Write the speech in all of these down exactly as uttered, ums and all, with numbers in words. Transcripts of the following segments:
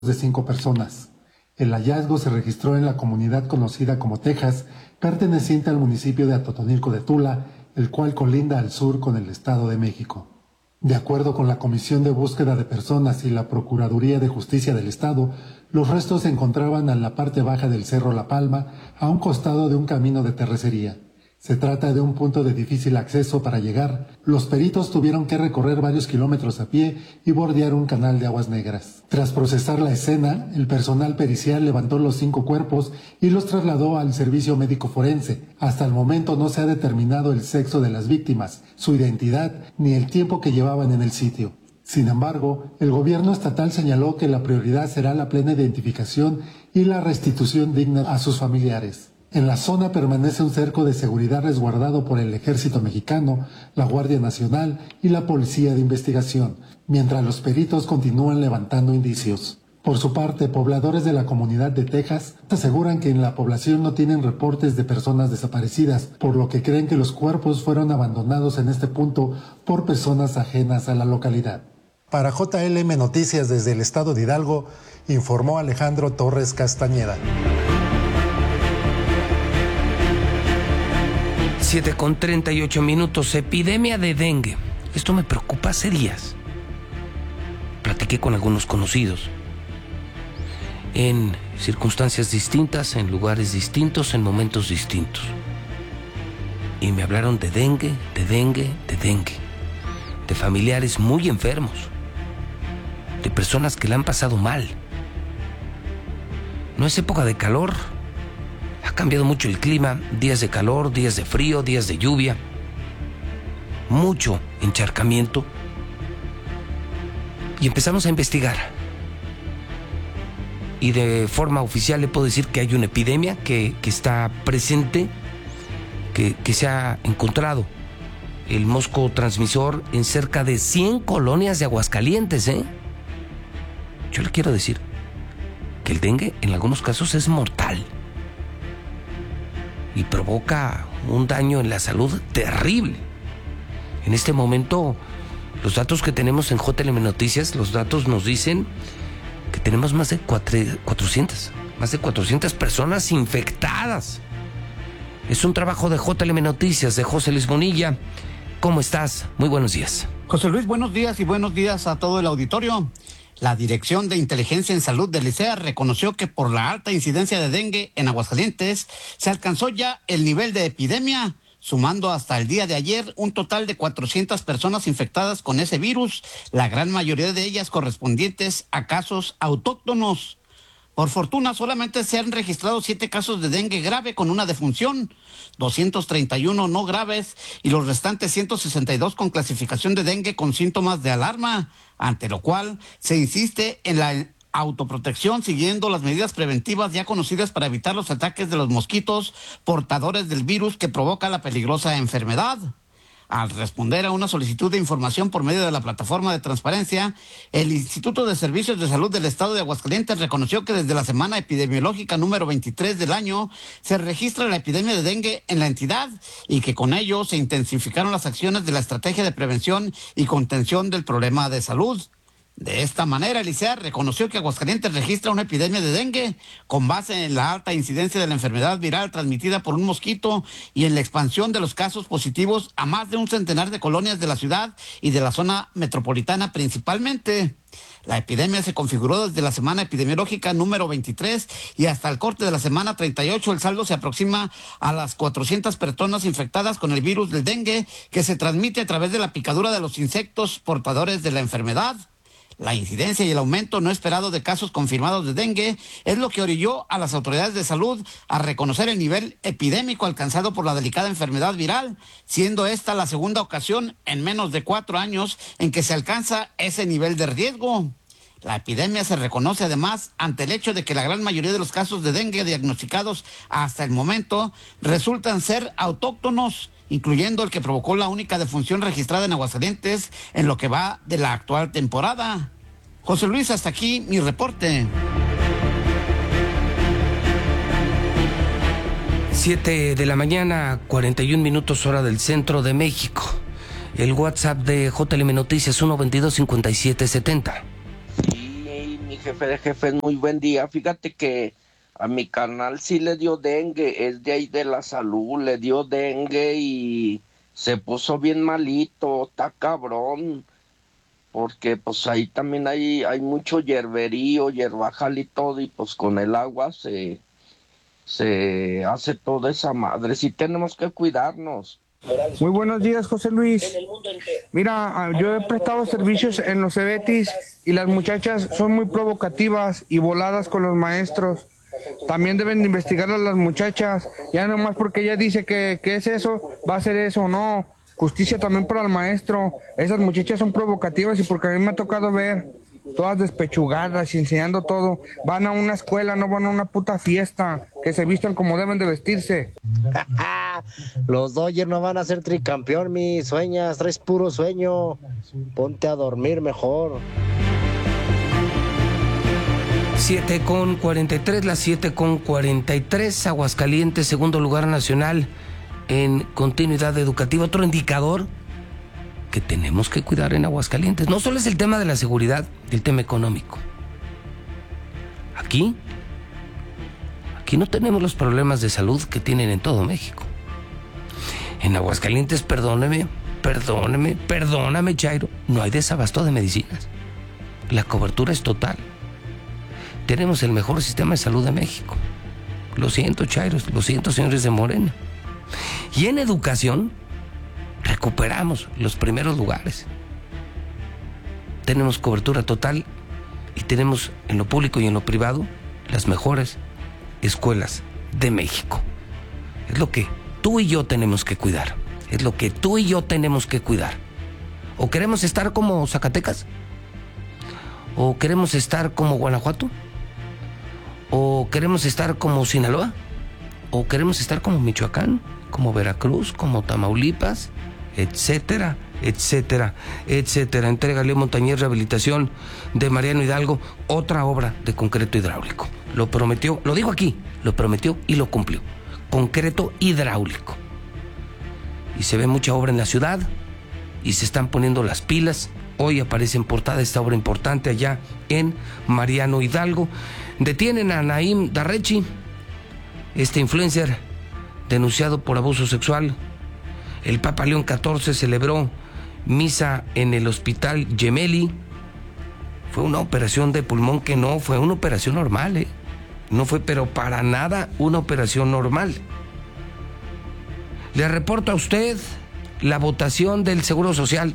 de cinco personas. El hallazgo se registró en la comunidad conocida como Texas, perteneciente al municipio de Atotonilco de Tula, el cual colinda al sur con el Estado de México. De acuerdo con la Comisión de Búsqueda de Personas y la Procuraduría de Justicia del Estado, los restos se encontraban en la parte baja del Cerro La Palma, a un costado de un camino de terracería. Se trata de un punto de difícil acceso para llegar. Los peritos tuvieron que recorrer varios kilómetros a pie y bordear un canal de aguas negras. Tras procesar la escena, el personal pericial levantó los cinco cuerpos y los trasladó al servicio médico forense. Hasta el momento no se ha determinado el sexo de las víctimas, su identidad ni el tiempo que llevaban en el sitio. Sin embargo, el gobierno estatal señaló que la prioridad será la plena identificación y la restitución digna a sus familiares. En la zona permanece un cerco de seguridad resguardado por el Ejército Mexicano, la Guardia Nacional y la Policía de Investigación, mientras los peritos continúan levantando indicios. Por su parte, pobladores de la comunidad de Texas aseguran que en la población no tienen reportes de personas desaparecidas, por lo que creen que los cuerpos fueron abandonados en este punto por personas ajenas a la localidad. Para J L M Noticias desde el estado de Hidalgo, informó Alejandro Torres Castañeda. siete con treinta y ocho minutos, epidemia de dengue. Esto me preocupa hace días. Platiqué con algunos conocidos en circunstancias distintas, en lugares distintos, en momentos distintos. Y me hablaron de dengue, de dengue, de dengue. De familiares muy enfermos. De personas que la han pasado mal. No es época de calor. Ha cambiado mucho el clima, días de calor, días de frío, días de lluvia, mucho encharcamiento. Y empezamos a investigar. Y de forma oficial le puedo decir que hay una epidemia que, que está presente, que, que se ha encontrado el mosco transmisor en cerca de cien colonias de Aguascalientes, ¿eh? Yo le quiero decir que el dengue en algunos casos es mortal. Y provoca un daño en la salud terrible. En este momento, los datos que tenemos en J L M Noticias, los datos nos dicen que tenemos más de cuatrocientas, más de cuatrocientas personas infectadas. Es un trabajo de J L M Noticias, de José Luis Bonilla. ¿Cómo estás? Muy buenos días. José Luis, buenos días y buenos días a todo el auditorio. La Dirección de Inteligencia en Salud del I C E A reconoció que por la alta incidencia de dengue en Aguascalientes se alcanzó ya el nivel de epidemia, sumando hasta el día de ayer un total de cuatrocientas personas infectadas con ese virus, la gran mayoría de ellas correspondientes a casos autóctonos. Por fortuna, solamente se han registrado siete casos de dengue grave con una defunción, doscientos treinta y uno no graves y los restantes ciento sesenta y dos con clasificación de dengue con síntomas de alarma, ante lo cual se insiste en la autoprotección siguiendo las medidas preventivas ya conocidas para evitar los ataques de los mosquitos portadores del virus que provoca la peligrosa enfermedad. Al responder a una solicitud de información por medio de la plataforma de transparencia, el Instituto de Servicios de Salud del Estado de Aguascalientes reconoció que desde la semana epidemiológica número veintitrés del año se registra la epidemia de dengue en la entidad y que con ello se intensificaron las acciones de la estrategia de prevención y contención del problema de salud. De esta manera, el I C E A reconoció que Aguascalientes registra una epidemia de dengue con base en la alta incidencia de la enfermedad viral transmitida por un mosquito y en la expansión de los casos positivos a más de un centenar de colonias de la ciudad y de la zona metropolitana principalmente. La epidemia se configuró desde la semana epidemiológica número veintitrés y hasta el corte de la semana treinta y ocho el saldo se aproxima a las cuatrocientas personas infectadas con el virus del dengue que se transmite a través de la picadura de los insectos portadores de la enfermedad. La incidencia y el aumento no esperado de casos confirmados de dengue es lo que orilló a las autoridades de salud a reconocer el nivel epidémico alcanzado por la delicada enfermedad viral, siendo esta la segunda ocasión en menos de cuatro años en que se alcanza ese nivel de riesgo. La epidemia se reconoce además ante el hecho de que la gran mayoría de los casos de dengue diagnosticados hasta el momento resultan ser autóctonos, incluyendo el que provocó la única defunción registrada en Aguascalientes en lo que va de la actual temporada. José Luis, hasta aquí mi reporte. siete de la mañana, cuarenta y un minutos hora del centro de México. El WhatsApp de J L M Noticias uno veintidós cincuenta y siete setenta. Sí, mi jefe de jefes, muy buen día. Fíjate que a mi carnal sí le dio dengue, es de ahí de la salud, le dio dengue y se puso bien malito, está cabrón, porque pues ahí también hay, hay mucho hierberío, hierbajal y todo, y pues con el agua se, se hace toda esa madre. Sí tenemos que cuidarnos. Muy buenos días, José Luis. Mira, yo he prestado servicios en los Cebetis y las muchachas son muy provocativas y voladas con los maestros. También deben investigar a las muchachas, ya nomás porque ella dice que, que es eso, va a ser eso, no. Justicia también para el maestro. Esas muchachas son provocativas y porque a mí me ha tocado ver todas despechugadas y enseñando todo. Van a una escuela, no van a una puta fiesta. Que se vistan como deben de vestirse. Los Dodgers no van a ser tricampeón, mi sueñas, traes puro sueño. Ponte a dormir mejor. siete con cuarenta y tres, las siete con cuarenta y tres, Aguascalientes, segundo lugar nacional en continuidad educativa. Otro indicador que tenemos que cuidar en Aguascalientes. No solo es el tema de la seguridad, el tema económico. Aquí, aquí no tenemos los problemas de salud que tienen en todo México. En Aguascalientes, perdóneme, perdóneme, perdóname, Chairo, no hay desabasto de medicinas. La cobertura es total. Tenemos el mejor sistema de salud de México. Lo siento, Chairo, lo siento, señores de Morena. Y en educación, recuperamos los primeros lugares. Tenemos cobertura total y tenemos en lo público y en lo privado las mejores escuelas de México. Es lo que tú y yo tenemos que cuidar. Es lo que tú y yo tenemos que cuidar. ¿O queremos estar como Zacatecas? ¿O queremos estar como Guanajuato? ¿O queremos estar como Sinaloa? ¿O queremos estar como Michoacán? ¿Como Veracruz? ¿Como Tamaulipas? Etcétera, etcétera, etcétera. Entrega Leo Montañez, rehabilitación de Mariano Hidalgo, otra obra de concreto hidráulico. Lo prometió, lo digo aquí, lo prometió y lo cumplió. Concreto hidráulico. Y se ve mucha obra en la ciudad y se están poniendo las pilas. Hoy aparece en portada esta obra importante allá en Mariano Hidalgo. Detienen a Naim Darrechi, este influencer denunciado por abuso sexual. El Papa León catorce celebró misa en el Hospital Gemelli. Fue una operación de pulmón que no fue una operación normal, ¿eh? No fue, pero para nada, una operación normal. Le reporto a usted la votación del Seguro Social.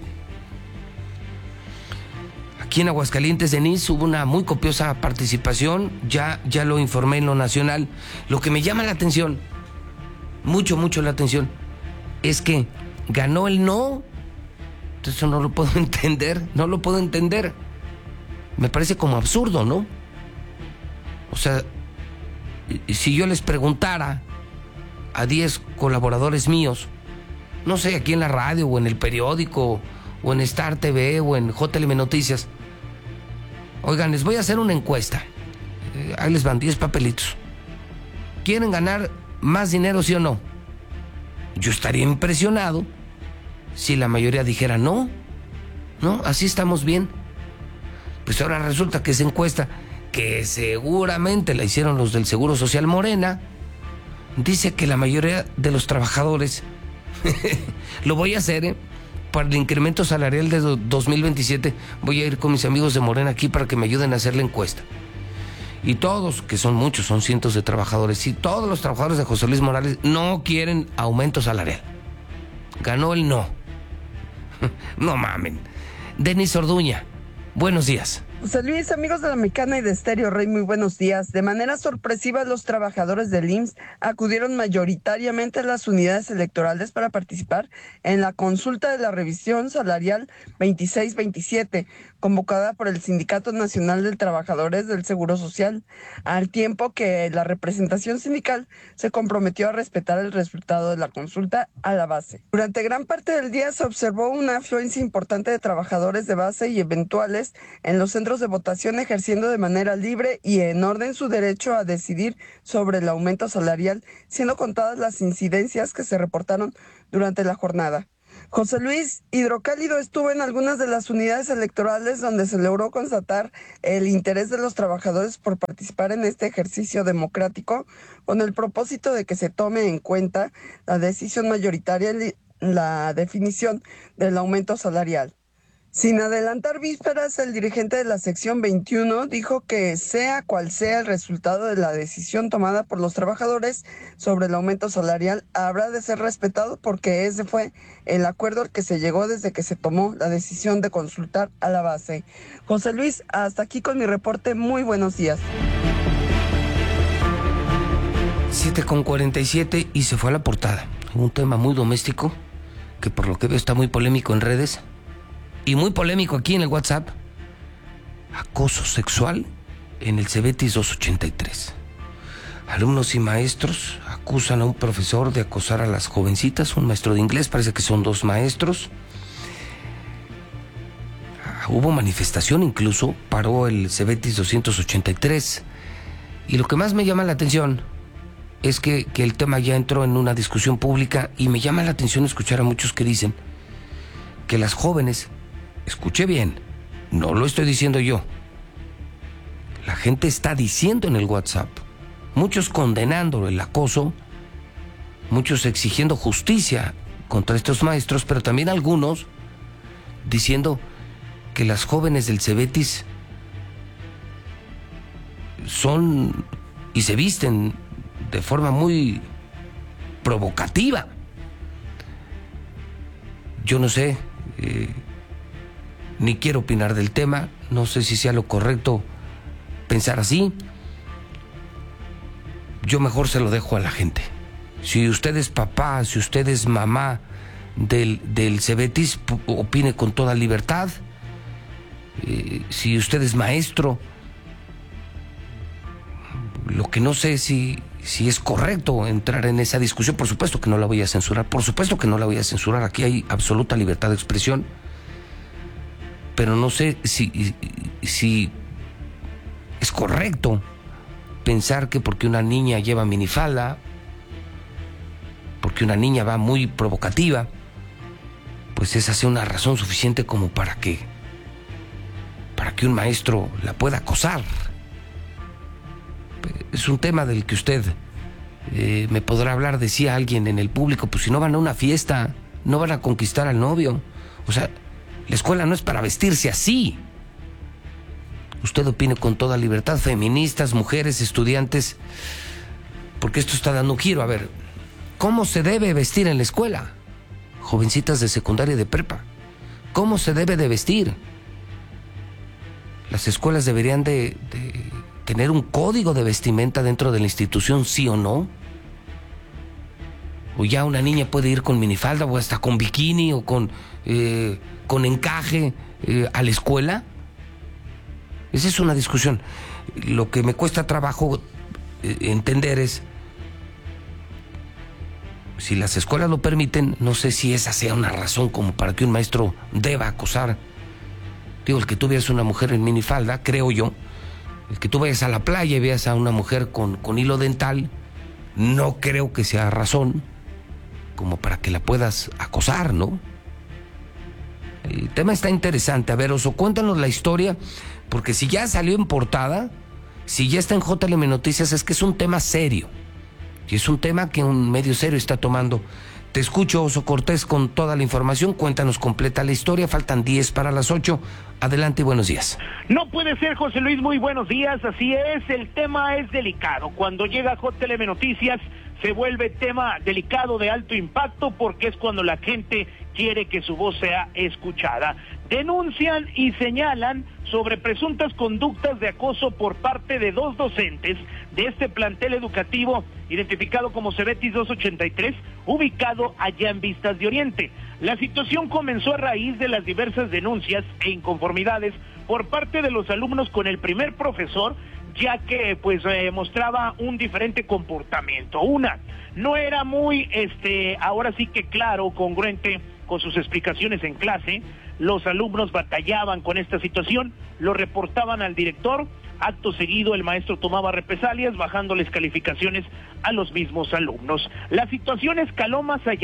Aquí en Aguascalientes, Denise, hubo una muy copiosa participación. Ya, ya lo informé en lo nacional. Lo que me llama la atención, mucho, mucho la atención, es que ganó el no. Entonces eso no lo puedo entender, no lo puedo entender. Me parece como absurdo, ¿no? O sea, si yo les preguntara a diez colaboradores míos, no sé, aquí en la radio o en el periódico o en Star T V o en J L M Noticias, oigan, les voy a hacer una encuesta. Eh, ahí les van diez papelitos. ¿Quieren ganar más dinero, sí o no? Yo estaría impresionado si la mayoría dijera no, no, así estamos bien. Pues ahora resulta que esa encuesta, que seguramente la hicieron los del Seguro Social Morena, dice que la mayoría de los trabajadores, lo voy a hacer, ¿eh? Para el incremento salarial de dos mil veintisiete, voy a ir con mis amigos de Morena aquí para que me ayuden a hacer la encuesta. Y todos, que son muchos, son cientos de trabajadores, y todos los trabajadores de José Luis Morales no quieren aumento salarial. Ganó el no. No mamen. Denis Orduña, buenos días. José Luis, amigos de La Mexicana y de Estéreo Rey, muy buenos días. De manera sorpresiva, los trabajadores del I M S S acudieron mayoritariamente a las unidades electorales para participar en la consulta de la revisión salarial veintiséis veintisiete, convocada por el Sindicato Nacional de Trabajadores del Seguro Social, al tiempo que la representación sindical se comprometió a respetar el resultado de la consulta a la base. Durante gran parte del día se observó una afluencia importante de trabajadores de base y eventuales en los centros de votación, ejerciendo de manera libre y en orden su derecho a decidir sobre el aumento salarial, siendo contadas las incidencias que se reportaron durante la jornada. José Luis, Hidrocálido estuvo en algunas de las unidades electorales donde se logró constatar el interés de los trabajadores por participar en este ejercicio democrático con el propósito de que se tome en cuenta la decisión mayoritaria en la definición del aumento salarial. Sin adelantar vísperas, el dirigente de la sección veintiuno dijo que sea cual sea el resultado de la decisión tomada por los trabajadores sobre el aumento salarial, habrá de ser respetado porque ese fue el acuerdo al que se llegó desde que se tomó la decisión de consultar a la base. José Luis, hasta aquí con mi reporte. Muy buenos días. siete con cuarenta y siete y se fue a la portada. Un tema muy doméstico que por lo que veo está muy polémico en redes. Y muy polémico aquí en el WhatsApp. Acoso sexual en el Cebetis doscientos ochenta y tres. Alumnos y maestros acusan a un profesor de acosar a las jovencitas, un maestro de inglés, parece que son dos maestros. Hubo manifestación, incluso paró el Cebetis doscientos ochenta y tres. Y lo que más me llama la atención es que, que el tema ya entró en una discusión pública y me llama la atención escuchar a muchos que dicen que las jóvenes... Escuché bien, no lo estoy diciendo yo. La gente está diciendo en el WhatsApp, muchos condenando el acoso, muchos exigiendo justicia contra estos maestros, pero también algunos diciendo que las jóvenes del Cebetis son y se visten de forma muy provocativa. Yo no sé... Eh, Ni quiero opinar del tema, no sé si sea lo correcto pensar así. Yo mejor se lo dejo a la gente. Si usted es papá, si usted es mamá del, del Cebetis, opine con toda libertad. Eh, si usted es maestro, lo que no sé si, si es correcto entrar en esa discusión, por supuesto que no la voy a censurar, por supuesto que no la voy a censurar, aquí hay absoluta libertad de expresión. Pero no sé si, si es correcto pensar que porque una niña lleva minifalda, porque una niña va muy provocativa, pues esa sea una razón suficiente como para que, para que un maestro la pueda acosar. Es un tema del que usted eh, me podrá hablar, decía alguien en el público, pues si no van a una fiesta, no van a conquistar al novio. O sea... La escuela no es para vestirse así. Usted opine con toda libertad, feministas, mujeres, estudiantes, porque esto está dando un giro. A ver, ¿cómo se debe vestir en la escuela? Jovencitas de secundaria y de prepa, ¿cómo se debe de vestir? Las escuelas deberían de, de tener un código de vestimenta dentro de la institución, ¿sí o no? O ya una niña puede ir con minifalda o hasta con bikini o con... Eh, con encaje eh, a la escuela. Esa es una discusión. Lo que me cuesta trabajo eh, entender es si las escuelas lo permiten, no sé si esa sea una razón como para que un maestro deba acosar. Digo, el que tú veas una mujer en minifalda, creo yo, el que tú vayas a la playa y veas a una mujer con, con hilo dental, no creo que sea razón como para que la puedas acosar, ¿no? El tema está interesante. A ver, Oso, cuéntanos la historia, porque si ya salió en portada, si ya está en J L M Noticias, es que es un tema serio. Y es un tema que un medio serio está tomando. Te escucho, Oso Cortés, con toda la información. Cuéntanos completa la historia. Faltan diez para las ocho. Adelante y buenos días. No puede ser, José Luis, muy buenos días. Así es, el tema es delicado. Cuando llega J L M Noticias, se vuelve tema delicado de alto impacto, porque es cuando la gente quiere que su voz sea escuchada. Denuncian y señalan sobre presuntas conductas de acoso por parte de dos docentes de este plantel educativo identificado como Cebetis doscientos ochenta y tres, ubicado allá en Vistas de Oriente. La situación comenzó a raíz de las diversas denuncias e inconformidades por parte de los alumnos con el primer profesor, ya que pues eh, mostraba un diferente comportamiento. Una, no era muy, este, ahora sí que claro, congruente con sus explicaciones en clase. Los alumnos batallaban con esta situación, lo reportaban al director. Acto seguido, el maestro tomaba represalias, bajándoles calificaciones a los mismos alumnos. La situación escaló más allá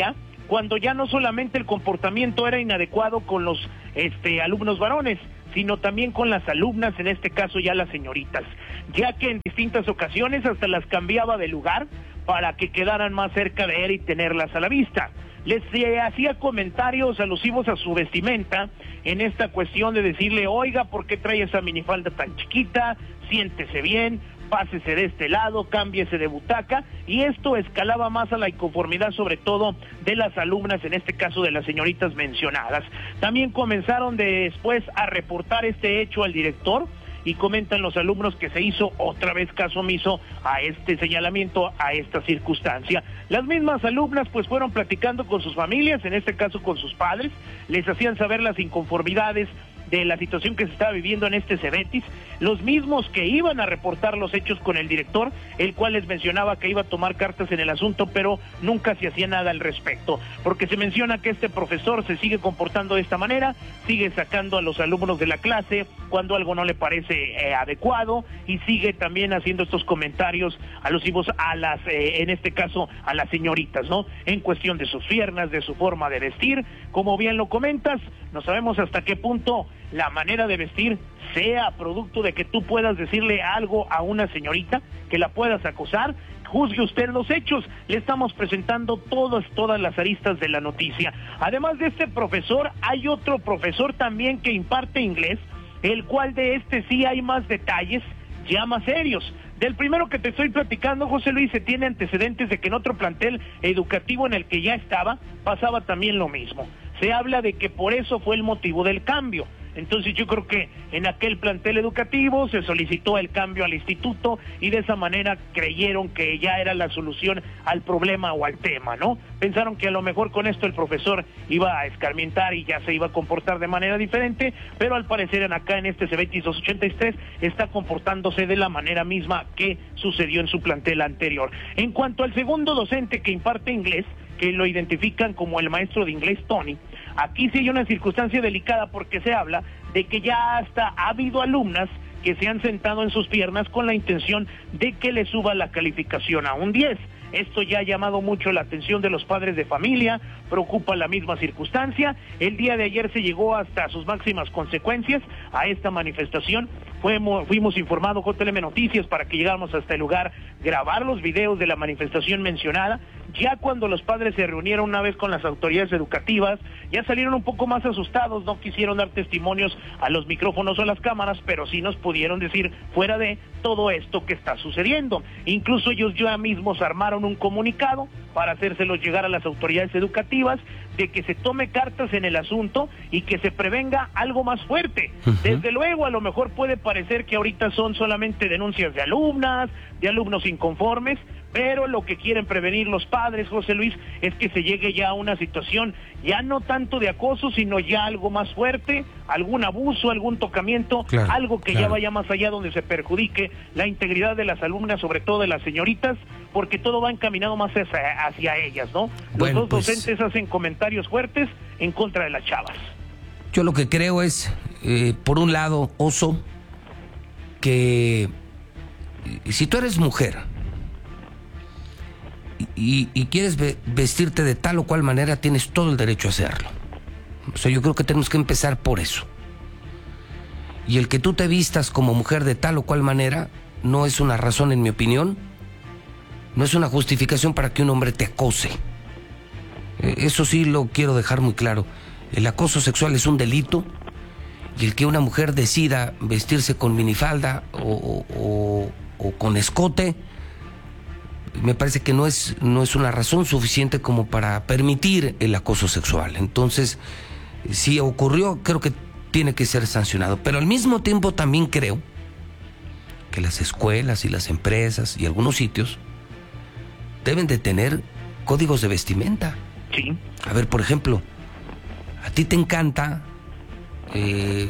cuando ya no solamente el comportamiento era inadecuado con los este, alumnos varones, sino también con las alumnas, en este caso ya las señoritas, ya que en distintas ocasiones hasta las cambiaba de lugar para que quedaran más cerca de él y tenerlas a la vista. Les eh, hacía comentarios alusivos a su vestimenta en esta cuestión de decirle, oiga, ¿por qué trae esa minifalda tan chiquita? Siéntese bien, pásese de este lado, cámbiese de butaca, y esto escalaba más a la inconformidad, sobre todo de las alumnas, en este caso de las señoritas mencionadas. También comenzaron después a reportar este hecho al director, y comentan los alumnos que se hizo otra vez caso omiso a este señalamiento, a esta circunstancia. Las mismas alumnas pues fueron platicando con sus familias, en este caso con sus padres, les hacían saber las inconformidades de la situación que se estaba viviendo en este Cebetis, los mismos que iban a reportar los hechos con el director, el cual les mencionaba que iba a tomar cartas en el asunto, pero nunca se hacía nada al respecto, porque se menciona que este profesor se sigue comportando de esta manera, sigue sacando a los alumnos de la clase cuando algo no le parece eh, adecuado, y sigue también haciendo estos comentarios alusivos a las, eh, en este caso, a las señoritas, ¿no? En cuestión de sus piernas, de su forma de vestir, como bien lo comentas, no sabemos hasta qué punto la manera de vestir sea producto de que tú puedas decirle algo a una señorita, que la puedas acosar. Juzgue usted los hechos, le estamos presentando todas, todas las aristas de la noticia. Además de este profesor, hay otro profesor también que imparte inglés, el cual de este sí hay más detalles, ya más serios. Del primero que te estoy platicando, José Luis, se tiene antecedentes de que en otro plantel educativo en el que ya estaba, pasaba también lo mismo. Se habla de que por eso fue el motivo del cambio. Entonces yo creo que en aquel plantel educativo se solicitó el cambio al instituto y de esa manera creyeron que ya era la solución al problema o al tema, ¿no? Pensaron que a lo mejor con esto el profesor iba a escarmientar y ya se iba a comportar de manera diferente, pero al parecer en acá en este Cebetis doscientos ochenta y tres está comportándose de la manera misma que sucedió en su plantel anterior. En cuanto al segundo docente que imparte inglés, que lo identifican como el maestro de inglés Tony, aquí sí hay una circunstancia delicada porque se habla de que ya hasta ha habido alumnas que se han sentado en sus piernas con la intención de que le suba la calificación a un diez. Esto ya ha llamado mucho la atención de los padres de familia, preocupa la misma circunstancia. El día de ayer se llegó hasta sus máximas consecuencias a esta manifestación. Fuimos, fuimos informados J L M Noticias para que llegáramos hasta el lugar, grabar los videos de la manifestación mencionada. Ya cuando los padres se reunieron una vez con las autoridades educativas, ya salieron un poco más asustados, no quisieron dar testimonios a los micrófonos o a las cámaras, pero sí nos pudieron decir fuera de todo esto que está sucediendo. Incluso ellos ya mismos armaron un comunicado para hacérselo llegar a las autoridades educativas de que se tome cartas en el asunto y que se prevenga algo más fuerte. Uh-huh. Desde luego, a lo mejor puede parecer que ahorita son solamente denuncias de alumnas, de alumnos inconformes, pero lo que quieren prevenir los padres, José Luis, es que se llegue ya a una situación ya no tanto de acoso, sino ya algo más fuerte, algún abuso, algún tocamiento, claro, algo que claro. ya vaya más allá, donde se perjudique la integridad de las alumnas, sobre todo de las señoritas, porque todo va encaminado más hacia, hacia ellas, ¿no? Bueno, los dos pues, docentes hacen comentarios fuertes en contra de las chavas. Yo lo que creo es, eh, por un lado, oso, que si tú eres mujer y, y quieres ve, vestirte de tal o cual manera, tienes todo el derecho a hacerlo. O sea, yo creo que tenemos que empezar por eso. Y el que tú te vistas como mujer de tal o cual manera no es una razón, en mi opinión, no es una justificación para que un hombre te acose. Eso sí lo quiero dejar muy claro. El acoso sexual es un delito, y el que una mujer decida vestirse con minifalda o, o, o con escote, me parece que no es, no es una razón suficiente como para permitir el acoso sexual. Entonces, si ocurrió, creo que tiene que ser sancionado. Pero al mismo tiempo también creo que las escuelas y las empresas y algunos sitios deben de tener códigos de vestimenta. Sí. A ver, por ejemplo, a ti te encanta eh,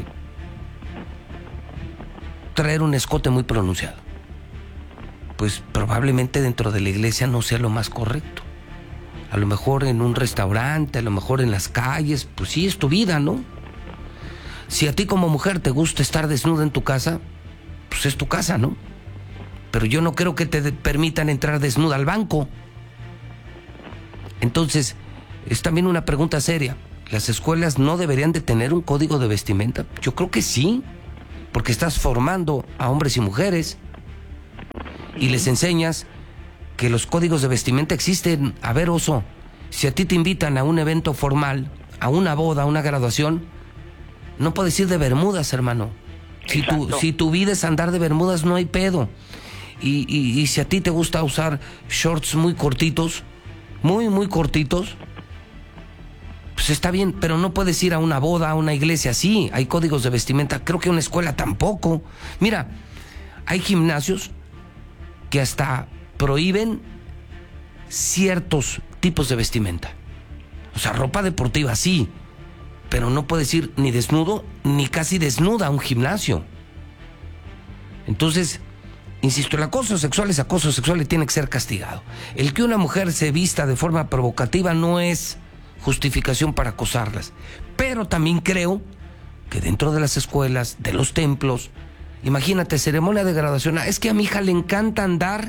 traer un escote muy pronunciado. Pues probablemente dentro de la iglesia no sea lo más correcto. A lo mejor en un restaurante, a lo mejor en las calles, pues sí, es tu vida, ¿no? Si a ti como mujer te gusta estar desnuda en tu casa, pues es tu casa, ¿no? Pero yo no creo que te permitan entrar desnuda al banco. Entonces, es también una pregunta seria. ¿Las escuelas no deberían de tener un código de vestimenta? Yo creo que sí, porque estás formando a hombres y mujeres y les enseñas que los códigos de vestimenta existen. A ver, Oso, si a ti te invitan a un evento formal, a una boda, a una graduación, no puedes ir de bermudas, hermano. Si tu, si tu vida es andar de bermudas, no hay pedo. Y, y, y si a ti te gusta usar shorts muy cortitos, muy, muy cortitos, pues está bien, pero no puedes ir a una boda, a una iglesia. Sí, hay códigos de vestimenta. Creo que una escuela tampoco. Mira, hay gimnasios que hasta prohíben ciertos tipos de vestimenta. O sea, ropa deportiva sí, pero no puedes ir ni desnudo ni casi desnuda a un gimnasio. Entonces, insisto, el acoso sexual es acoso sexual y tiene que ser castigado. El que una mujer se vista de forma provocativa no es justificación para acosarlas. Pero también creo que dentro de las escuelas, de los templos, imagínate, ceremonia de graduación, es que a mi hija le encanta andar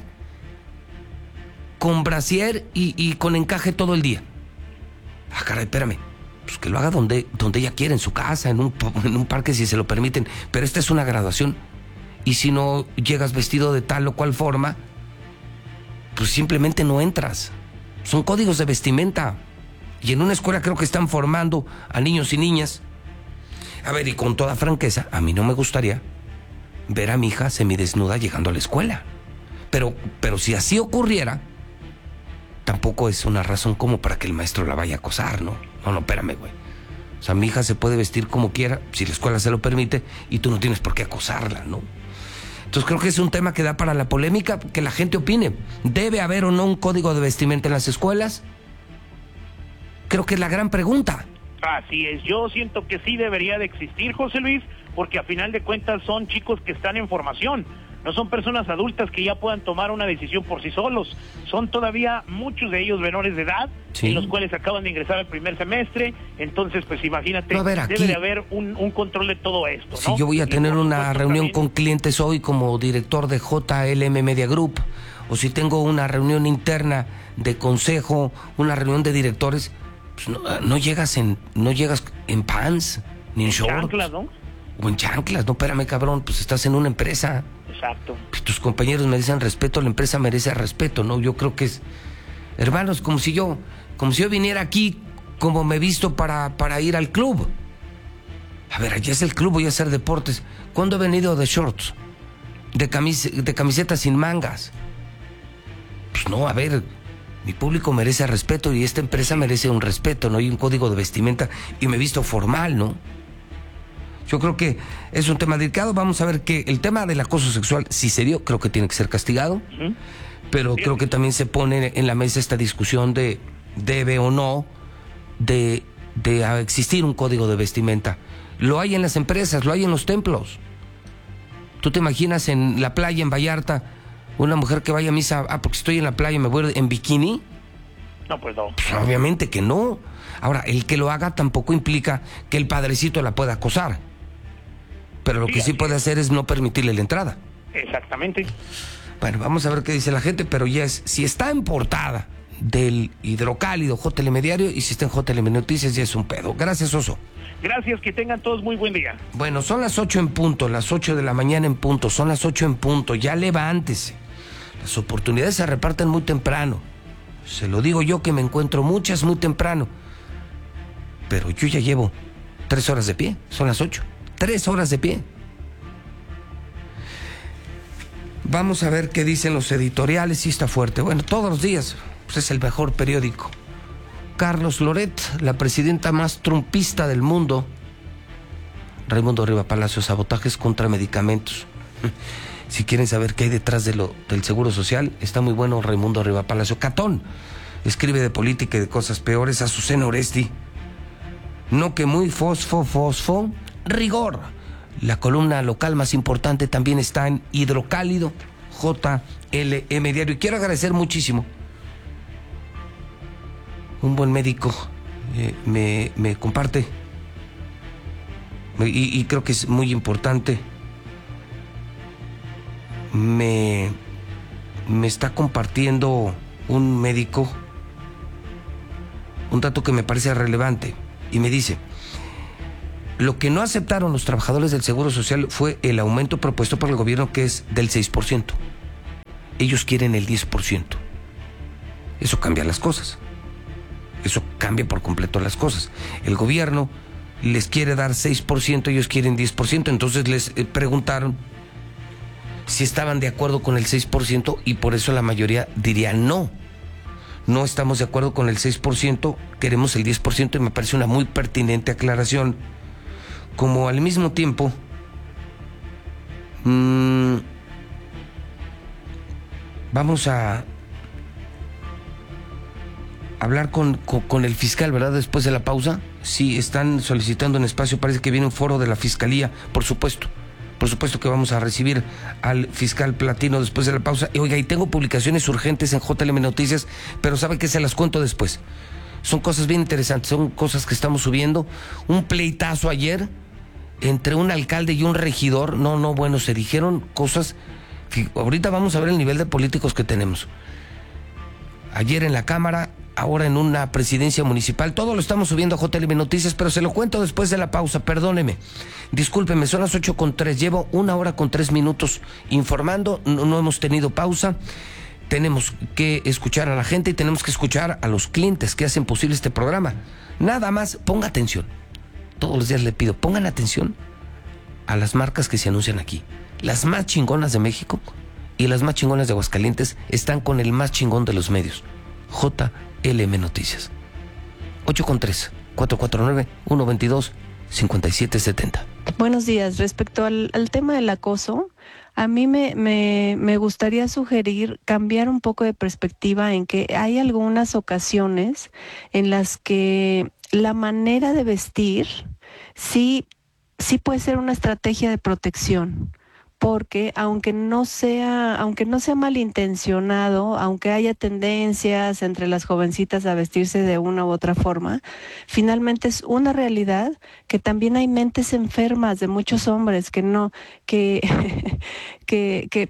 con brasier y, y con encaje todo el día. Ah, caray, espérame, pues que lo haga donde, donde ella quiera, en su casa, en un, en un parque si se lo permiten, pero esta es una graduación, y si no llegas vestido de tal o cual forma, pues simplemente no entras. Son códigos de vestimenta. Y en una escuela creo que están formando a niños y niñas. A ver, y con toda franqueza, a mí no me gustaría ver a mi hija semidesnuda llegando a la escuela. Pero, pero si así ocurriera, tampoco es una razón como para que el maestro la vaya a acosar, ¿no? No, no, espérame, güey. O sea, mi hija se puede vestir como quiera, si la escuela se lo permite, y tú no tienes por qué acosarla, ¿no? Entonces creo que es un tema que da para la polémica, que la gente opine. ¿Debe haber o no un código de vestimenta en las escuelas? Creo que es la gran pregunta. Así es, yo siento que sí debería de existir, José Luis, porque a final de cuentas son chicos que están en formación, no son personas adultas que ya puedan tomar una decisión por sí solos, son todavía muchos de ellos menores de edad, sí, en los cuales acaban de ingresar al primer semestre, entonces pues imagínate, a ver, aquí, debe de haber un, un control de todo esto, ¿no? Si yo voy a tener una reunión también con clientes hoy como director de J L M Media Group, o si tengo una reunión interna de consejo, una reunión de directores, pues no, no llegas en no llegas en pants ni en, en shorts, chanclas, ¿no? O en chanclas, no, espérame, cabrón, pues estás en una empresa. Exacto. Pues tus compañeros merecen respeto, la empresa merece respeto, ¿no? Yo creo que es, hermanos, como si yo como si yo viniera aquí como me he visto para, para ir al club. A ver, allá es el club, voy a hacer deportes. ¿Cuándo he venido de shorts? De, camis, de camisetas sin mangas. Pues no, a ver, mi público merece respeto y esta empresa merece un respeto, ¿no? Hay un código de vestimenta y me he visto formal, ¿no? Yo creo que es un tema delicado. Vamos a ver que el tema del acoso sexual, si se dio, creo que tiene que ser castigado. Uh-huh. Pero creo que también se pone en la mesa esta discusión de debe o no de, de existir un código de vestimenta. Lo hay en las empresas, lo hay en los templos. ¿Tú te imaginas en la playa, en Vallarta, una mujer que vaya a misa, ah, porque estoy en la playa, me voy en bikini? No, pues no. Pues obviamente que no. Ahora, el que lo haga tampoco implica que el padrecito la pueda acosar. Pero lo sí, que sí puede hacer es no permitirle la entrada. Exactamente. Bueno, vamos a ver qué dice la gente, pero ya es, si está en portada del Hidrocálido J L M Diario y si está en J L M Noticias, ya es un pedo. Gracias, Oso. Gracias, que tengan todos muy buen día. Bueno, son las ocho en punto, las ocho de la mañana en punto, son las ocho en punto, ya levántese. Las oportunidades se reparten muy temprano. Se lo digo yo que me encuentro muchas muy temprano. Pero yo ya llevo tres horas de pie, son las ocho. Tres horas de pie. Vamos a ver qué dicen los editoriales, sí está fuerte. Bueno, todos los días, pues es el mejor periódico. Carlos Loret, la presidenta más trumpista del mundo. Raimundo Riva Palacio, sabotajes contra medicamentos. Si quieren saber qué hay detrás de lo, del Seguro Social, está muy bueno Raimundo Riva Palacio. Catón, escribe de política y de cosas peores. Azucena Oresti, no que muy fosfo, fosfo, rigor. La columna local más importante también está en Hidrocálido, J L M Diario. Y quiero agradecer muchísimo. Un buen médico eh, me, me comparte, y, y creo que es muy importante, me, me está compartiendo un médico un dato que me parece relevante, y me dice: lo que no aceptaron los trabajadores del Seguro Social fue el aumento propuesto por el gobierno, que es del seis por ciento. Ellos quieren el diez por ciento. Eso cambia las cosas. Eso cambia por completo las cosas. El gobierno les quiere dar seis por ciento, ellos quieren diez por ciento. Entonces les preguntaron si estaban de acuerdo con el seis por ciento, y por eso la mayoría diría no. No estamos de acuerdo con el seis por ciento, queremos el diez por ciento, y me parece una muy pertinente aclaración. Como al mismo tiempo, mmm, vamos a hablar con, con, con el fiscal, ¿verdad? Después de la pausa. Sí, están solicitando un espacio, parece que viene un foro de la Fiscalía, por supuesto. Por supuesto que vamos a recibir al fiscal Platino después de la pausa. Y oiga, y tengo publicaciones urgentes en J L M Noticias, pero ¿sabe qué? Se las cuento después. Son cosas bien interesantes, son cosas que estamos subiendo. Un pleitazo ayer entre un alcalde y un regidor. No, no, bueno, se dijeron cosas que ahorita vamos a ver el nivel de políticos que tenemos. Ayer en la Cámara, ahora en una presidencia municipal. Todo lo estamos subiendo a J L M Noticias, pero se lo cuento después de la pausa. Perdóneme, discúlpeme, son las ocho con tres. Llevo una hora con tres minutos informando. No, no hemos tenido pausa. Tenemos que escuchar a la gente y tenemos que escuchar a los clientes que hacen posible este programa. Nada más, ponga atención. Todos los días le pido, pongan atención a las marcas que se anuncian aquí. Las más chingonas de México y las más chingonas de Aguascalientes están con el más chingón de los medios. J L M Noticias. ocho con tres, cuatro cuatro nueve, uno dos dos, cinco siete siete cero. Buenos días. Respecto al, al tema del acoso, a mí me, me, me gustaría sugerir cambiar un poco de perspectiva en que hay algunas ocasiones en las que la manera de vestir sí, sí puede ser una estrategia de protección. Porque aunque no sea, aunque no sea malintencionado, aunque haya tendencias entre las jovencitas a vestirse de una u otra forma, finalmente es una realidad que también hay mentes enfermas de muchos hombres que no, que, que, que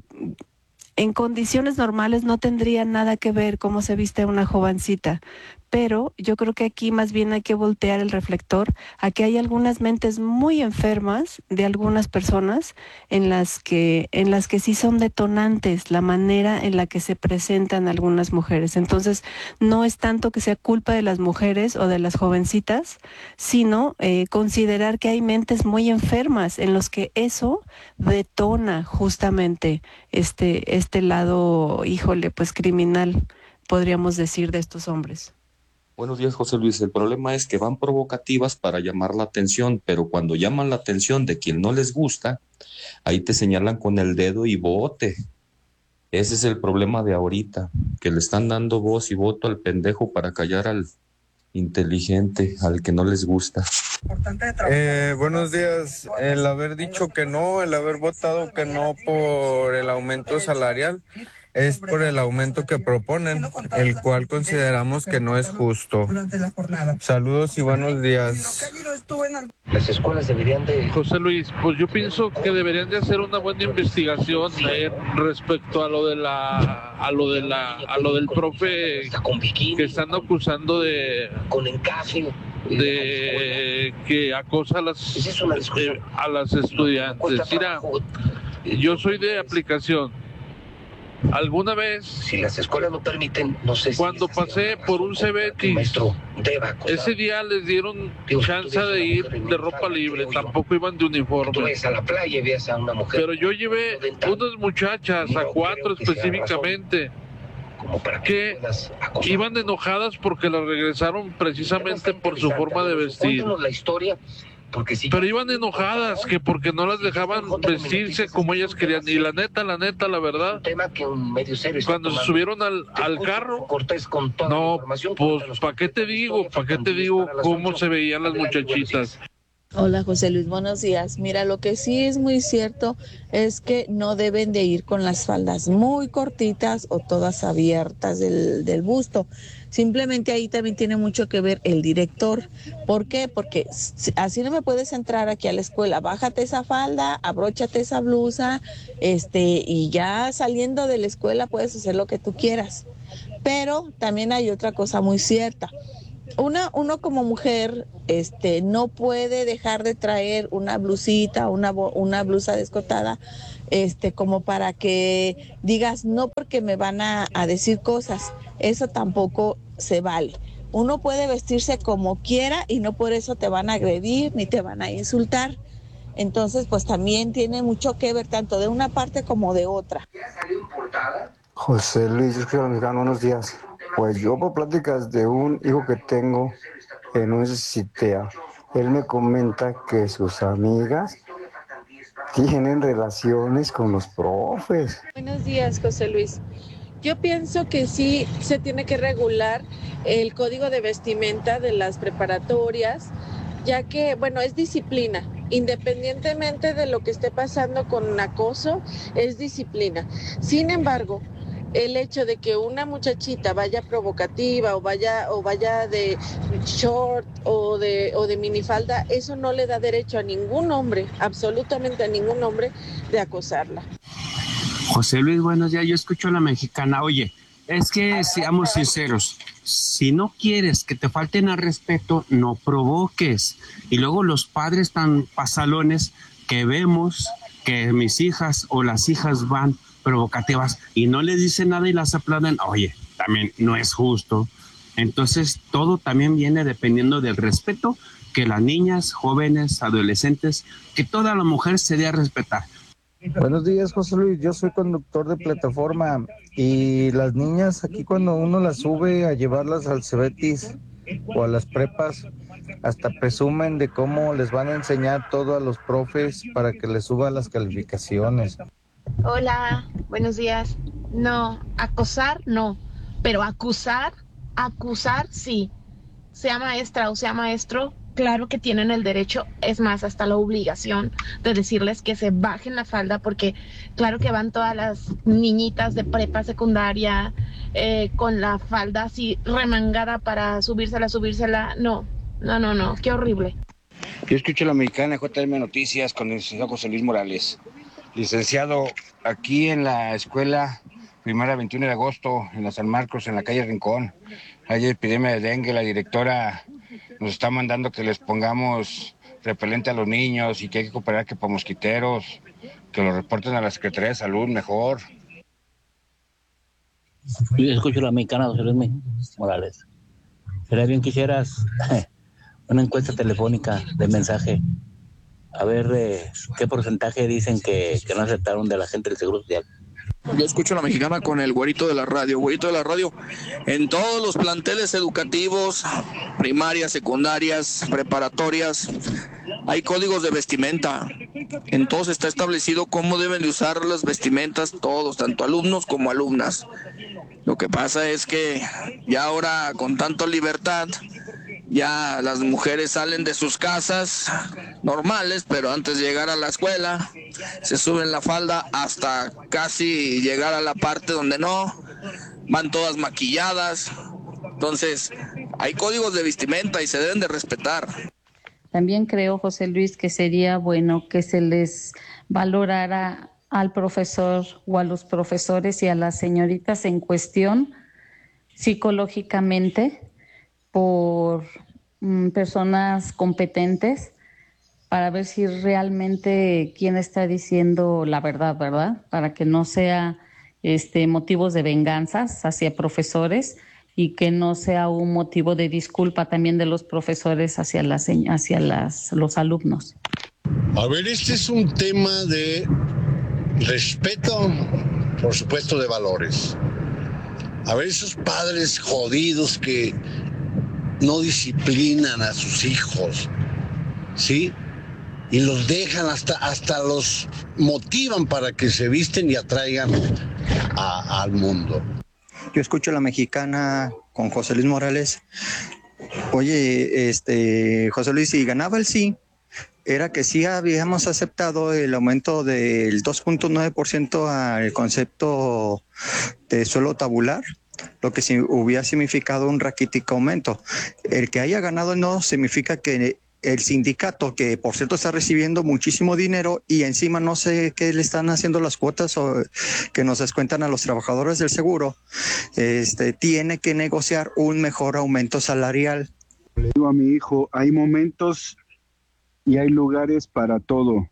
en condiciones normales no tendría nada que ver cómo se viste una jovencita. Pero yo creo que aquí más bien hay que voltear el reflector a que hay algunas mentes muy enfermas de algunas personas en las que, en las que sí son detonantes la manera en la que se presentan algunas mujeres. Entonces, no es tanto que sea culpa de las mujeres o de las jovencitas, sino eh, considerar que hay mentes muy enfermas en los que eso detona justamente este, este lado, híjole, pues criminal, podríamos decir, de estos hombres. Buenos días, José Luis. El problema es que van provocativas para llamar la atención, pero cuando llaman la atención de quien no les gusta, ahí te señalan con el dedo y vote. Ese es el problema de ahorita, que le están dando voz y voto al pendejo para callar al inteligente, al que no les gusta. Eh, buenos días. El haber dicho que no, el haber votado que no por el aumento salarial, es por el aumento que proponen, el cual consideramos que no es justo. Saludos y buenos días. Las escuelas deberían de... José Luis, pues yo pienso que deberían de hacer una buena investigación eh, respecto a lo de la, a lo de la, a lo del profe que están acusando de, de que acosa a las, eh, a las estudiantes. Mira, yo soy de aplicación. Alguna vez, si las escuelas lo permiten, no sé si cuando pasé por un Cebetis, ese día les dieron chance de ir de ropa libre, tampoco iban de uniforme. A la playa y veas a una mujer. Pero yo llevé unas muchachas, a cuatro específicamente, que iban enojadas porque las regresaron precisamente por su forma de vestir. La historia. Si pero iban enojadas que porque no las dejaban vestirse como ellas querían. Y la neta, la neta, la verdad, cuando se subieron al, al carro, no, pues ¿para qué te digo? ¿Para qué te digo cómo se veían las muchachitas? Hola José Luis, buenos días. Mira, lo que sí es muy cierto es que no deben de ir con las faldas muy cortitas o todas abiertas del, del busto. Simplemente ahí también tiene mucho que ver el director. ¿Por qué? Porque así no me puedes entrar aquí a la escuela. Bájate esa falda, abróchate esa blusa, este, y ya saliendo de la escuela puedes hacer lo que tú quieras. Pero también hay otra cosa muy cierta. una, uno como mujer, este, no puede dejar de traer una blusita, una, una blusa descotada, este, como para que digas, no porque me van a, a decir cosas, eso tampoco se vale. Uno puede vestirse como quiera y no por eso te van a agredir ni te van a insultar. Entonces, pues también tiene mucho que ver tanto de una parte como de otra. José Luis, buenos días. Pues yo por pláticas de un hijo que tengo en un CITEA, él me comenta que sus amigas tienen relaciones con los profes. Buenos días, José Luis. Yo pienso que sí se tiene que regular el código de vestimenta de las preparatorias, ya que, bueno, es disciplina. Independientemente de lo que esté pasando con acoso, es disciplina. Sin embargo, el hecho de que una muchachita vaya provocativa o vaya o vaya de short o de o de minifalda, eso no le da derecho a ningún hombre, absolutamente a ningún hombre, de acosarla. José Luis, buenos días. Yo escucho a la mexicana. Oye, es que seamos sinceros. Si no quieres que te falten al respeto, no provoques. Y luego los padres tan pasalones que vemos que mis hijas o las hijas van provocativas y no les dicen nada y las aplauden. Oye, también no es justo. Entonces, todo también viene dependiendo del respeto que las niñas, jóvenes, adolescentes, que toda la mujer se dé a respetar. Buenos días, José Luis. Yo soy conductor de plataforma y las niñas aquí cuando uno las sube a llevarlas al Cebetis o a las prepas, hasta presumen de cómo les van a enseñar todo a los profes para que les suban las calificaciones. Hola, buenos días. No, acosar no, pero acusar, acusar sí. Sea maestra o sea maestro, claro que tienen el derecho, es más, hasta la obligación de decirles que se bajen la falda, porque claro que van todas las niñitas de prepa secundaria eh, con la falda así remangada para subírsela, subírsela. No, no, no, no, qué horrible. Yo escucho a la mexicana J M Noticias con el licenciado José Luis Morales. Licenciado, aquí en la escuela Primera veintiuno de agosto, en la San Marcos, en la calle Rincón, hay epidemia de dengue. La directora nos está mandando que les pongamos repelente a los niños y que hay que cooperar que para mosquiteros, que lo reporten a la Secretaría de Salud mejor. Yo escucho a la mexicana José Luis Morales. Sería bien que hicieras una encuesta telefónica de mensaje. A ver eh, qué porcentaje dicen que, que no aceptaron de la gente del Seguro Social. Yo escucho a la mexicana con el güerito de la radio. Güerito de la radio, en todos los planteles educativos, primarias, secundarias, preparatorias, hay códigos de vestimenta. En todos está establecido cómo deben de usar las vestimentas todos, tanto alumnos como alumnas. Lo que pasa es que ya ahora con tanta libertad, ya las mujeres salen de sus casas normales, pero antes de llegar a la escuela se suben la falda hasta casi llegar a la parte donde no, van todas maquilladas. Entonces hay códigos de vestimenta y se deben de respetar. También creo, José Luis, que sería bueno que se les valorara al profesor o a los profesores y a las señoritas en cuestión psicológicamente por mm, personas competentes para ver si realmente quién está diciendo la verdad, ¿verdad? Para que no sea este, motivos de venganzas hacia profesores y que no sea un motivo de disculpa también de los profesores hacia, las, hacia las, los alumnos. A ver, este es un tema de respeto, por supuesto, de valores. A ver, esos padres jodidos que no disciplinan a sus hijos, ¿sí? Y los dejan, hasta, hasta los motivan para que se visten y atraigan a, al mundo. Yo escucho a la mexicana con José Luis Morales. Oye, este, José Luis, si ganaba el sí, era que sí habíamos aceptado el aumento del dos punto nueve por ciento al concepto de suelo tabular, lo que sí hubiera significado un raquítico aumento. El que haya ganado no significa que el sindicato, que por cierto está recibiendo muchísimo dinero y encima no sé qué le están haciendo las cuotas o que nos descuentan a los trabajadores del seguro, este, tiene que negociar un mejor aumento salarial Le digo a mi hijo, hay momentos y hay lugares para todo.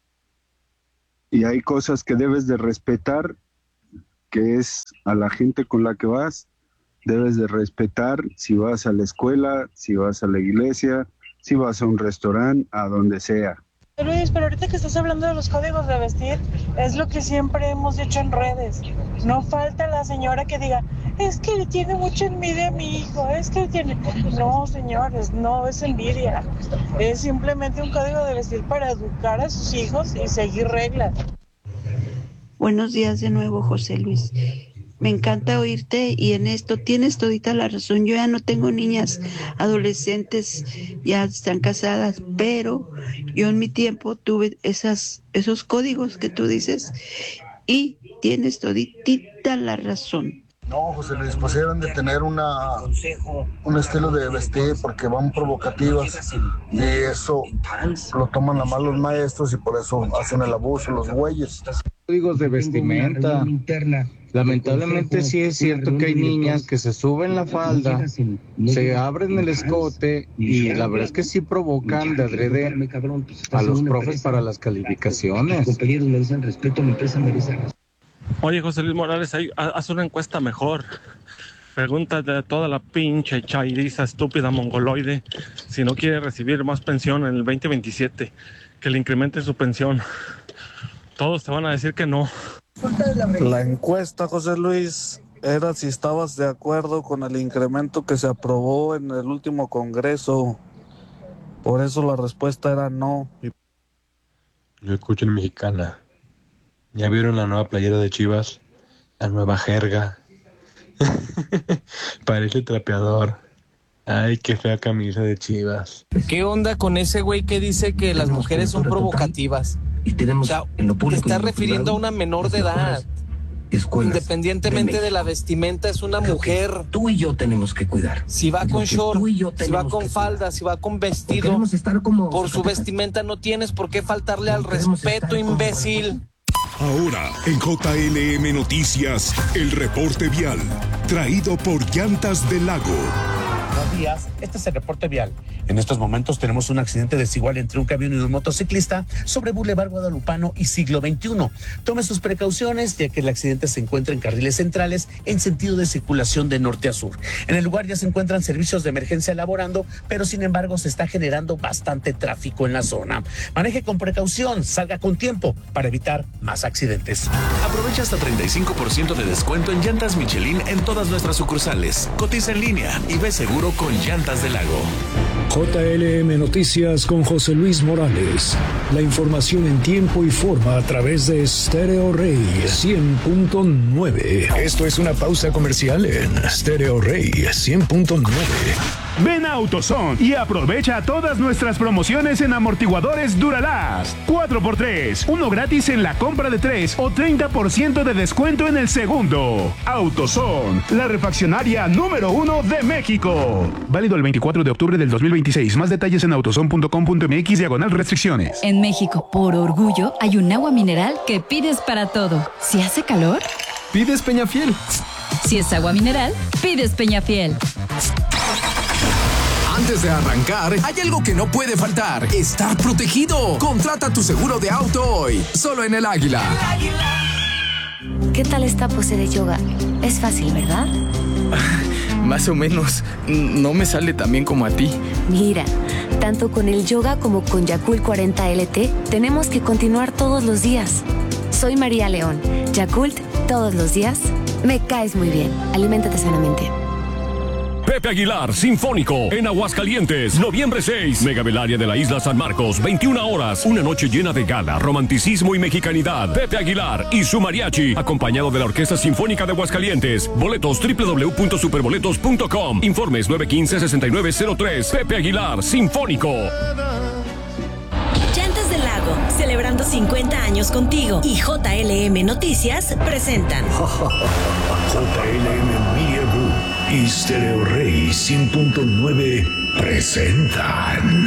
Y hay cosas que debes de respetar, que es a la gente con la que vas. Debes de respetar si vas a la escuela, si vas a la iglesia, si vas a un restaurante, a donde sea. Luis, pero ahorita que estás hablando de los códigos de vestir, es lo que siempre hemos dicho en redes. No falta la señora que diga, es que le tiene mucha envidia a mi hijo, es que tiene... No, señores, no es envidia. Es simplemente un código de vestir para educar a sus hijos y seguir reglas. Buenos días de nuevo, José Luis. Me encanta oírte y en esto tienes todita la razón. Yo ya no tengo niñas adolescentes, ya están casadas, pero yo en mi tiempo tuve esas, esos códigos que tú dices y tienes toditita la razón. No, José Luis, pues deben de tener una, un estilo de vestir porque van provocativas y eso lo toman a mal los maestros y por eso hacen el abuso los güeyes. Códigos de vestimenta. Lamentablemente sí es cierto que hay niñas que se suben la falda, se abren el escote y la verdad es que sí provocan de adrede a los profes para las calificaciones. Oye, José Luis Morales, haz una encuesta mejor. Pregúntale a toda la pinche chairiza estúpida mongoloide si no quiere recibir más pensión en el veinte veintisiete, que le incrementen su pensión. Todos te van a decir que no. La encuesta, José Luis, era si estabas de acuerdo con el incremento que se aprobó en el último congreso. Por eso la respuesta era no. Yo escucho en Mexicana. ¿Ya vieron la nueva playera de Chivas? La nueva jerga. Parece trapeador. Ay, qué fea camisa de Chivas. ¿Qué onda con ese güey que dice que las mujeres son provocativas? Y tenemos, o sea, en lo público, te está refiriendo a una menor de edad. Escuelas, independientemente de, de la vestimenta, es una mujer. Tú y yo tenemos que cuidar. Si va con short, si va con falda, si va con vestido, como por su vestimenta no tienes por qué faltarle al respeto, imbécil. Ahora, en J L M Noticias, el reporte vial, traído por Llantas del Lago. Buenos días, este es el reporte vial. En estos momentos tenemos un accidente desigual entre un camión y un motociclista sobre Boulevard Guadalupano y Siglo veintiuno. Tome sus precauciones, ya que el accidente se encuentra en carriles centrales en sentido de circulación de norte a sur. En el lugar ya se encuentran servicios de emergencia elaborando, pero sin embargo se está generando bastante tráfico en la zona. Maneje con precaución, salga con tiempo para evitar más accidentes. Aprovecha hasta treinta y cinco por ciento de descuento en llantas Michelin en todas nuestras sucursales. Cotiza en línea y ve seguro con Llantas del Lago. J L M Noticias con José Luis Morales. La información en tiempo y forma a través de Stereo Rey cien punto nueve. Esto es una pausa comercial en Stereo Rey cien punto nueve. Ven a AutoZone y aprovecha todas nuestras promociones en amortiguadores Duralast. cuatro por tres, uno gratis en la compra de tres o treinta por ciento de descuento en el segundo. AutoZone, la refaccionaria número uno de México. Válido el veinticuatro de octubre del dos mil veintiséis. Más detalles en autozone punto com punto m x diagonal restricciones. En México, por orgullo, hay un agua mineral que pides para todo. Si hace calor, pides Peñafiel. Si es agua mineral, pides Peñafiel. Antes de arrancar, hay algo que no puede faltar: estar protegido. Contrata tu seguro de auto hoy, solo en El Águila. ¿Qué tal esta pose de yoga? Es fácil, ¿verdad? Más o menos. No me sale tan bien como a ti. Mira, tanto con el yoga como con Yakult cuarenta L T, tenemos que continuar todos los días. Soy María León. Yakult, todos los días. Me caes muy bien. Aliméntate sanamente. Pepe Aguilar, Sinfónico, en Aguascalientes, noviembre seis, Megavelaria de la Isla San Marcos, veintiuna horas, una noche llena de gala, romanticismo y mexicanidad. Pepe Aguilar y su mariachi, acompañado de la Orquesta Sinfónica de Aguascalientes. Boletos doble u doble u doble u punto superboletos punto com. Informes nueve uno cinco, seis nueve cero tres. Pepe Aguilar, Sinfónico. Llantas del Lago, celebrando cincuenta años contigo, y J L M Noticias presentan J L M Media Group y Stereo Rey cien punto nueve presentan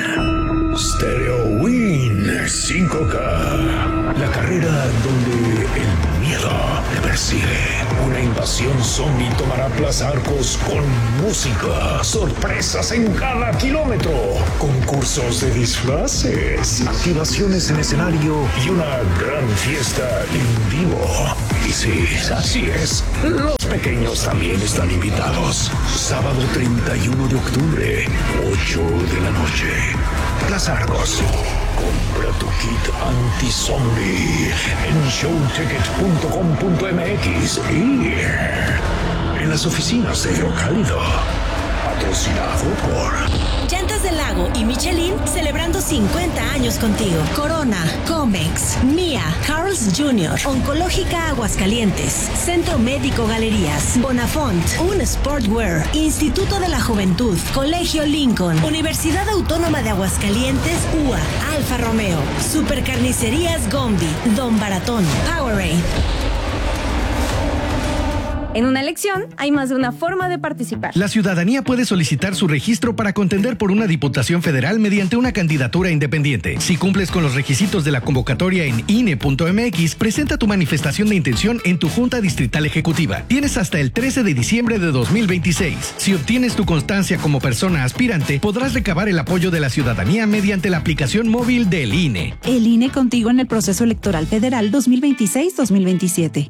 Stereo Win cinco K, la carrera donde el miedo te persigue. Una invasión zombie tomará Plaza Arcos con música, sorpresas en cada kilómetro, concursos de disfraces, activaciones en escenario y una gran fiesta en vivo. Y sí, así es, los pequeños también están invitados. Sábado treinta y uno de octubre, ocho de la noche. Plaza Arcos. Compra tu kit anti-zombie en showticket punto com punto m x y en las oficinas de Hidrocálido. Patrocinado por Llantas del Lago y Michelin celebrando cincuenta años contigo. Corona, Comex, Mía, Carl's junior, Oncológica Aguascalientes, Centro Médico Galerías, Bonafont, Un Sportwear, Instituto de la Juventud, Colegio Lincoln, Universidad Autónoma de Aguascalientes, U A, Alfa Romeo, Supercarnicerías Gombi, Don Baratón, Powerade. En una elección hay más de una forma de participar. La ciudadanía puede solicitar su registro para contender por una diputación federal mediante una candidatura independiente. Si cumples con los requisitos de la convocatoria en I N E punto m x, presenta tu manifestación de intención en tu Junta Distrital Ejecutiva. Tienes hasta el trece de diciembre de dos mil veintiséis. Si obtienes tu constancia como persona aspirante, podrás recabar el apoyo de la ciudadanía mediante la aplicación móvil del I N E. El I N E contigo en el proceso electoral federal dos mil veintiséis dos mil veintisiete.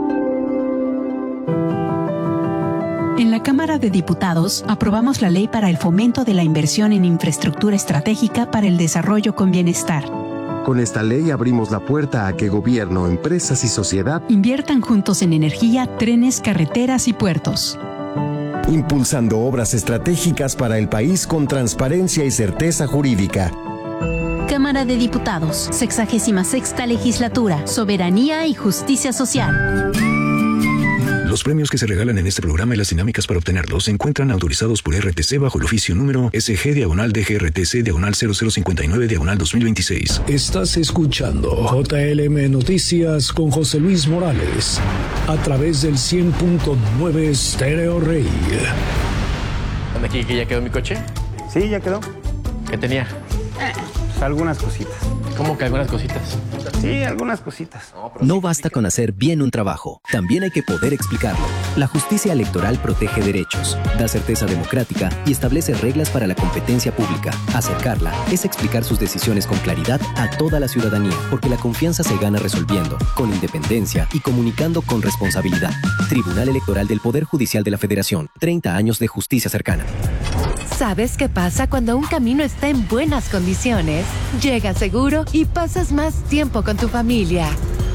En la Cámara de Diputados aprobamos la ley para el fomento de la inversión en infraestructura estratégica para el desarrollo con bienestar. Con esta ley abrimos la puerta a que gobierno, empresas y sociedad inviertan juntos en energía, trenes, carreteras y puertos. Impulsando obras estratégicas para el país con transparencia y certeza jurídica. Cámara de Diputados, sexagésima sexta legislatura, soberanía y justicia social. Los premios que se regalan en este programa y las dinámicas para obtenerlos se encuentran autorizados por R T C bajo el oficio número S G diagonal D G R T C diagonal cero cero cincuenta y nueve diagonal dos mil veintiséis. Estás escuchando J L M Noticias con José Luis Morales a través del cien punto nueve Stereo Rey. ¿Dónde aquí que ya quedó mi coche? Sí, ya quedó. ¿Qué tenía? Eh, pues algunas cositas. ¿Cómo que algunas cositas? Sí, algunas cositas. No basta con hacer bien un trabajo, también hay que poder explicarlo. La justicia electoral protege derechos, da certeza democrática y establece reglas para la competencia pública. Acercarla es explicar sus decisiones con claridad a toda la ciudadanía, porque la confianza se gana resolviendo, con independencia y comunicando con responsabilidad. Tribunal Electoral del Poder Judicial de la Federación, treinta años de justicia cercana. ¿Sabes qué pasa cuando un camino está en buenas condiciones? Llegas seguro y pasas más tiempo con tu familia.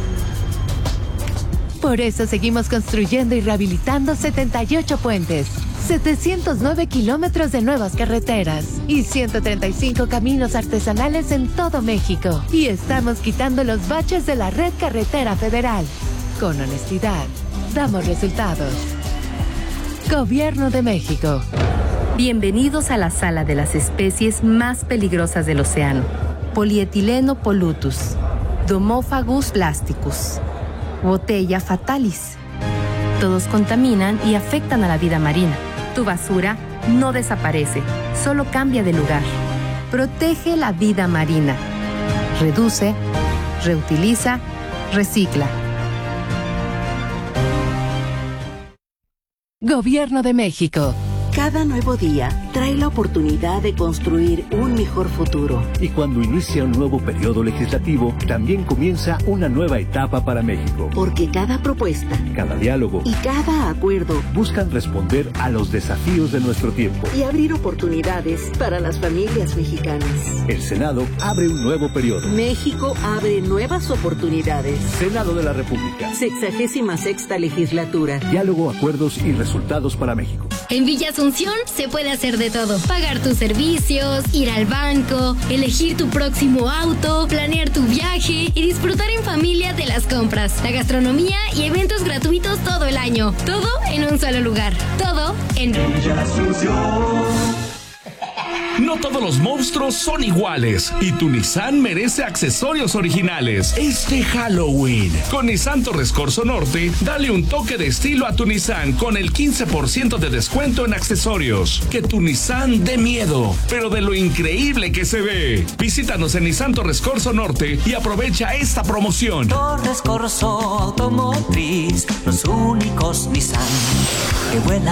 Por eso seguimos construyendo y rehabilitando setenta y ocho puentes, setecientos nueve kilómetros de nuevas carreteras y ciento treinta y cinco caminos artesanales en todo México. Y estamos quitando los baches de la red carretera federal. Con honestidad, damos resultados. Gobierno de México. Bienvenidos a la sala de las especies más peligrosas del océano. Polietileno pollutus, Domophagus plasticus, Botella fatalis. Todos contaminan y afectan a la vida marina. Tu basura no desaparece, solo cambia de lugar. Protege la vida marina. Reduce, reutiliza, recicla. Gobierno de México. Cada nuevo día trae la oportunidad de construir un mejor futuro. Y cuando inicia un nuevo periodo legislativo, también comienza una nueva etapa para México. Porque cada propuesta, cada diálogo y cada acuerdo buscan responder a los desafíos de nuestro tiempo y abrir oportunidades para las familias mexicanas. El Senado abre un nuevo periodo. México abre nuevas oportunidades. Senado de la República. Sexagésima sexta legislatura. Diálogo, acuerdos y resultados para México. En Villa Asunción se puede hacer de todo. Pagar tus servicios, ir al banco, elegir tu próximo auto, planear tu viaje y disfrutar en familia de las compras, la gastronomía y eventos gratuitos todo el año. Todo en un solo lugar. Todo en Villa Asunción. No todos los monstruos son iguales y tu Nissan merece accesorios originales. Este Halloween, con Nissan Torres Corzo Norte, dale un toque de estilo a tu Nissan con el quince por ciento de descuento en accesorios. Que tu Nissan dé miedo, pero de lo increíble que se ve. Visítanos en Nissan Torres Corzo Norte y aprovecha esta promoción. Torres Corzo Automotriz, los únicos Nissan que vuelan.